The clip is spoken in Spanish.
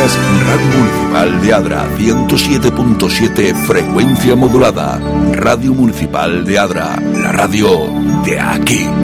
Escuchas Radio Municipal de Adra, 107.7 frecuencia modulada. Radio Municipal de Adra, la radio de aquí.